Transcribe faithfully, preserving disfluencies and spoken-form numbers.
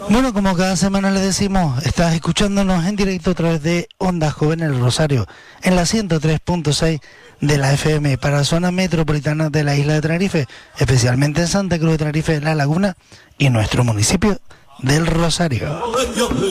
Bueno, como cada semana les decimos, estás escuchándonos en directo a través de Onda Joven El Rosario, en la ciento tres punto seis de la F M para la zona metropolitana de la isla de Tenerife, especialmente en Santa Cruz de Tenerife, La Laguna y nuestro municipio del Rosario.